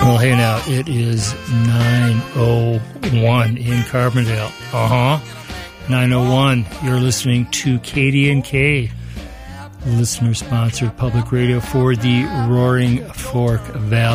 Well, hey now, it is 9:01 in Carbondale. 9:01. You're listening to KDNK, listener-sponsored public radio for the Roaring Fork Valley.